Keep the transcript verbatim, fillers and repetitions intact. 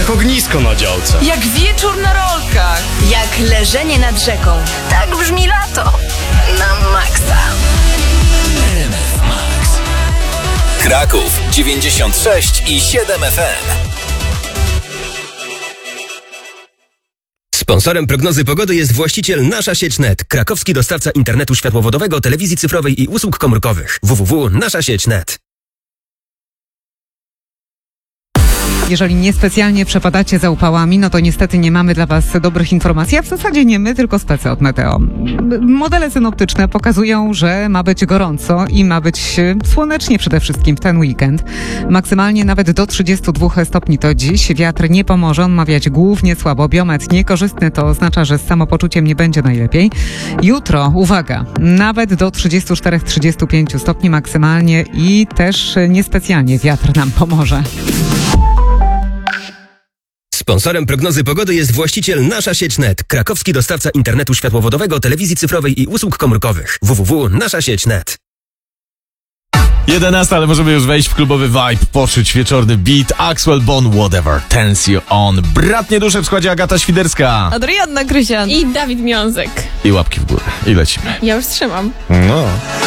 Jak ognisko na działce. Jak wieczór na rolkach. Jak leżenie nad rzeką. Tak brzmi lato. Na maksa. R M F Max. Kraków dziewięćdziesiąt sześć i siedem F M. Sponsorem prognozy pogody jest właściciel Nasza Sieć kropka net, krakowski dostawca internetu światłowodowego, telewizji cyfrowej i usług komórkowych. w w w kropka nasza sieć kropka net. Jeżeli niespecjalnie przepadacie za upałami, no to niestety nie mamy dla Was dobrych informacji, a w zasadzie nie my, tylko specy od Meteo. Modele synoptyczne pokazują, że ma być gorąco i ma być słonecznie przede wszystkim w ten weekend. Maksymalnie nawet do trzydziestu dwóch stopni to dziś. Wiatr nie pomoże, on ma wiać głównie słabo. Biometr niekorzystny, to oznacza, że z samopoczuciem nie będzie najlepiej. Jutro, uwaga, nawet do trzydziestu czterech do trzydziestu pięciu stopni maksymalnie i też niespecjalnie wiatr nam pomoże. Sponsorem prognozy pogody jest właściciel Nasza Sieć kropka net, krakowski dostawca internetu światłowodowego, telewizji cyfrowej i usług komórkowych. w w w kropka nasza sieć kropka net. jedenasta, ale możemy już wejść w klubowy vibe, poczuć wieczorny beat. Axwell Bone, Whatever Turns You On. Bratnie dusze w składzie Agata Świderska. Adrianna Krysian. I Dawid Miązek. I łapki w górę. I lecimy. Ja już trzymam. No.